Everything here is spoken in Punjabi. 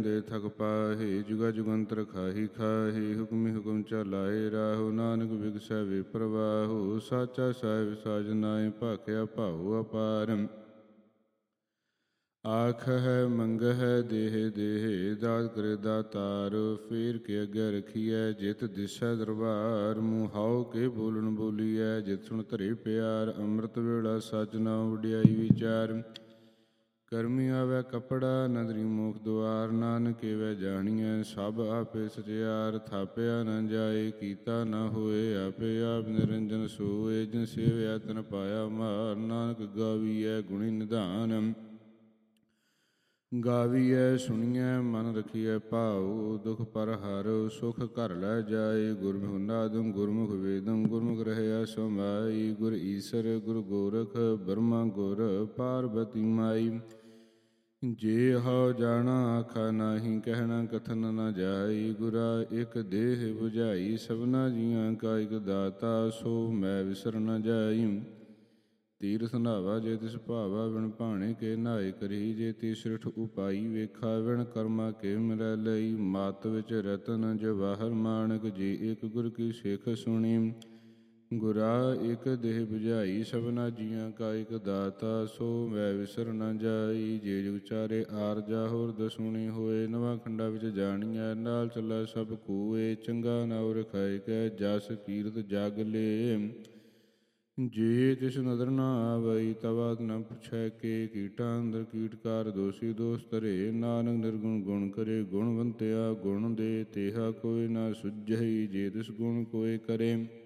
ਦੇ ਥਕ ਪਾਹੀ ਜੁਗਾ ਜੁਗੰਤਰ ਖਾਹੀ ਖਾਹੀ ਹੁਕਮੀ ਹੁਕਮ ਚਲਾਏ ਰਾਹੋ ਨਾਨਕ ਵਿਗਸੈ ਵੇ ਪ੍ਰਵਾਹੋ ਸਾਚਾ ਸਾਹਿਬ ਸਾਜਨਾਏ ਭਾਖਿਆ ਭਾਉ ਅਪਾਰ ਆਖ ਹੈ ਮੰਗ ਹੈ ਦੇਹ ਦੇਹ ਦਾਤ ਕਰੇ ਦਾਤਾਰ ਫੇਰ ਕੇ ਅੱਗੇ ਰਖੀਐ ਜਿਤ ਦਿਸੈ ਦਰਬਾਰ ਮੁਹਾਉ ਕੇ ਬੋਲਣ ਬੋਲੀਐ ਜਿਤ ਸੁਣ ਧਰੇ ਪਿਆਰ ਅੰਮ੍ਰਿਤ ਵੇਲਾ ਸਚ ਨਾਮ ਵਡਿਆਈ ਵਿਚਾਰ ਕਰਮੀ ਆਵੈ ਕਪੜਾ ਨਦਰੀ ਮੋਖ ਦੁਆਰ ਨਾਨਕ ਏਵੈ ਜਾਣੀਐ ਸਭ ਆਪੇ ਸਚਿਆਰ ਥਾਪਿਆ ਨ ਜਾਏ ਕੀਤਾ ਨ ਹੋਏ ਆਪੇ ਆਪ ਨਿਰੰਜਨ ਸੋਏ ਜਿਨ ਸੇਵਿਆ ਤਨ ਪਾਇਆ ਮਾਰ ਨਾਨਕ ਗਾਵੀਐ ਗੁਣੀ ਨਿਧਾਨ ਗਾਵੀਐ ਸੁਣੀਐ ਮਨ ਰਖੀਐ ਭਾਉ ਦੁਖ ਪਰ ਹਰਿ ਸੁਖ ਘਰ ਲੈ ਜਾਏ ਗੁਰਮੁਖ ਨਾਦੰ ਗੁਰਮੁਖ ਵੇਦੰ ਗੁਰਮੁਖ ਰਹਿਆ ਸਮਾਈ ਗੁਰ ਈਸਰ ਗੁਰ ਗੋਰਖ ਬਰਮਾ ਗੁਰ ਪਾਰਬਤੀ ਮਾਈ ਜੇ ਹਉ ਜਾਣਾ ਆਖਾ ਨਾਹੀ ਕਹਿਣਾ ਕਥਨ ਨ ਜਾਈ ਗੁਰਾ ਇਕ ਦੇਹ 부ਝਾਈ ਸਭਨਾ ਜੀਆਂ ਕਾ ਇਕ ਦਾਤਾ ਸੋ ਮੈਂ ਵਿਸਰ ਨ ਜਾਈ ਤੀਰਥ ਨਾਵਾ ਜੇ ਤਿਸ ਭਾਵਾ ਵਿਣ ਭਾਣੇ ਕੇ ਨਾਏ ਕਰੀ ਜੇ ਤੀਸਰਠ ਉਪਾਈ ਵੇਖਾ ਵਿਣ ਕਰਮਾ ਕੇ ਮਿਲੈ ਲਈ ਮਾਤ ਵਿੱਚ ਰਤਨ ਜਵਾਹਰ ਮਾਣਕ ਜੇ ਇਕ ਗੁਰ ਕੀ ਸਿੱਖ ਸੁਣੀ ਗੁਰਾ ਇਕ ਦੇਹ 부ਝਾਈ ਸਭਨਾ ਜੀਆਂ ਕਾ ਇਕ ਦਾਤਾ ਸੋ ਮੈਂ ਵਿਸਰ ਨ ਜਾਈ ਜੇ ਉਚਾਰੇ ਆਰਜਾ ਹੋਰ ਦਸੂਣੀ ਹੋਏ ਨਵਾਂ ਖੰਡਾ ਵਿੱਚ ਜਾਣੀਐ ਨਾਲ ਚੱਲਾ ਸਭ ਕੋਏ ਚੰਗਾ ਨਾਉ ਰਖਾਇ ਕੈ ਜਸ ਕੀਰਤ ਜਗ ਲੇ ਜੇ ਤਿਸ ਨਦਰ ਨਾ ਆਵਈ ਤਵਾ ਨ ਪੁੱਛੈ ਕੇ ਕੀਟਾਂ ਅੰਦਰ ਕੀਟਕਾਰ ਦੋਸ਼ੀ ਦੋਸ਼ ਧਰੇ ਨਾਨਕ ਨਿਰਗੁਣ ਗੁਣ ਕਰੇ ਗੁਣਵੰਤਿਆ ਗੁਣ ਦੇ ਤੇਹਾ ਕੋਈ ਨਾ ਸੁਝਈ ਜੇ ਤਿਸ ਗੁਣ ਕੋਇ ਕਰੇ